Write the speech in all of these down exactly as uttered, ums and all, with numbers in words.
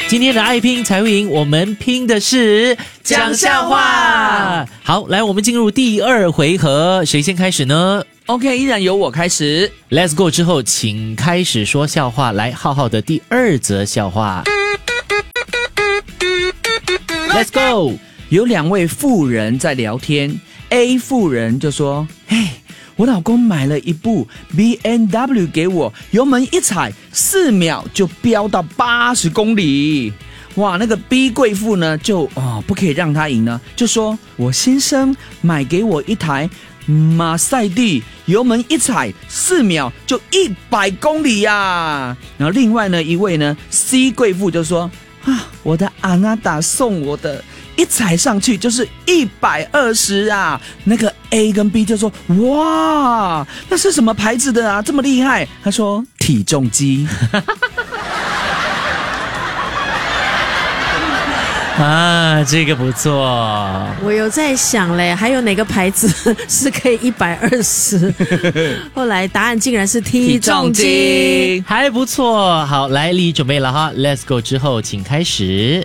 今天的爱拼才会赢，我们拼的是讲笑话。好，来，我们进入第二回合，谁先开始呢？ OK， 依然由我开始。 Let's go 之后请开始说笑话。来，浩浩的第二则笑话。 Let's go。 有两位妇人在聊天， A 妇人就说，嘿，我老公买了一部 B M W 给我，油门一踩，四秒就飙到八十公里。哇，那个 B 贵妇呢就哦不可以让他赢呢，就说，我先生买给我一台马赛蒂，油门一踩，四秒就一百公里呀、啊。然后另外呢一位呢 C 贵妇就说，啊，我的阿娜达送我的，一踩上去就是一百二十啊。那个 A 跟 B 就说，哇，那是什么牌子的啊，这么厉害？他说体重机。 啊，这个不错。 我有在想嘞，还有哪个牌子是可以一百二十？后来答案竟然是体重机， 还不错。好，来，丽准备了哈 ，Let's go 之后请开始。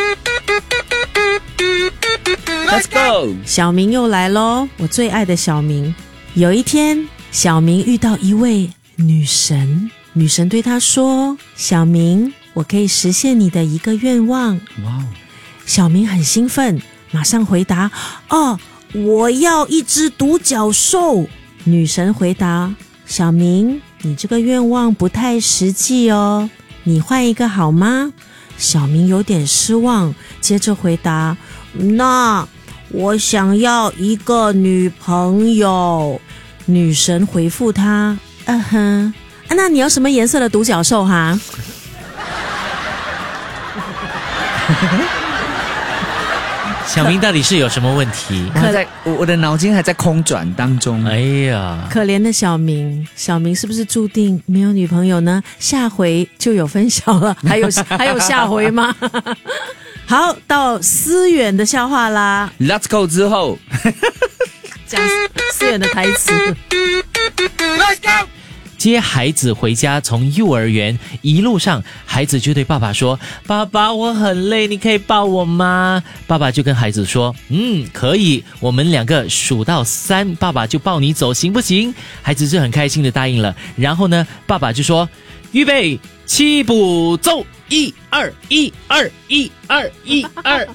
Let's go。 小明又来咯，我最爱的小明。有一天，小明遇到一位女神，女神对他说：“小明，我可以实现你的一个愿望。”哇！小明很兴奋，马上回答：“哦，我要一只独角兽。”女神回答：“小明，你这个愿望不太实际哦，你换一个好吗？”小明有点失望，接着回答：“那我想要一个女朋友。”女神回复他：“嗯哼，啊，那你要什么颜色的独角兽哈？” 小明到底是有什么问题？ 我在我的脑筋还在空转当中。 哎呀， 可怜的小明，小明是不是注定没有女朋友呢？下回就有分晓了。还有还有下回吗？好，到思远的笑话啦。 Let's go 之后， 讲思远的台词。 Let's go。 接孩子回家，从幼儿园一路上，孩子就对爸爸说：“爸爸，我很累，你可以抱我吗？”爸爸就跟孩子说：“嗯，可以，我们两个数到三，爸爸就抱你走，行不行？”孩子就很开心的答应了。然后呢，爸爸就说：“预备，起步，走，一二一二一二一二。”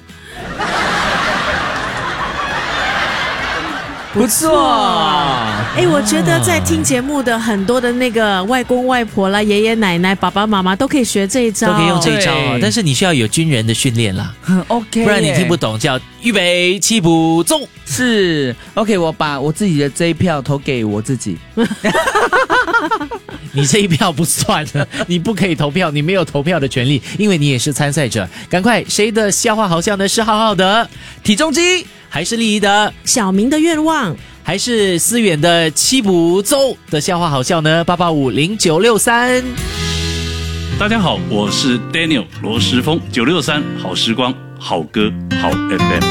不错， 哎，我觉得在听节目的很多的那个外公外婆啦、爷爷奶奶、爸爸妈妈都可以学这一招， 都可以用这一招哦。但是你需要有军人的训练啦 ，OK， 不然你听不懂。叫预备起步走， 是 OK。我把我自己的这一票投给我自己。 你这一票不算了，你不可以投票，你没有投票的权利，因为你也是参赛者。赶快，谁的笑话好笑呢？是浩浩的体重机， 还是丽仪的小明的愿望， 还是思远的七步走的笑话好笑呢？八八五零九六三。 大家好，我是 Daniel 罗时丰，九六三好时光好歌好 F M。